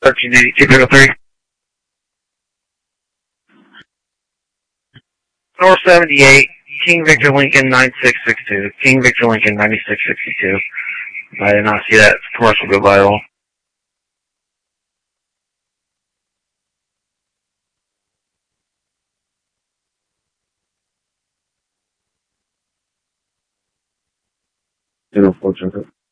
138203. North 78, King Victor Lincoln 9662. King Victor Lincoln 9662. I did not see that commercial go viral. Unfortunate.